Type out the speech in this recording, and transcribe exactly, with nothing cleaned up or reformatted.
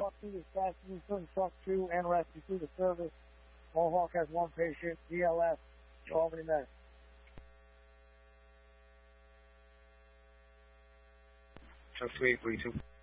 Truck two is passing through Truck two and rescue through the service. Mohawk has one patient, D L S, Albany Med. Truck two eight three two.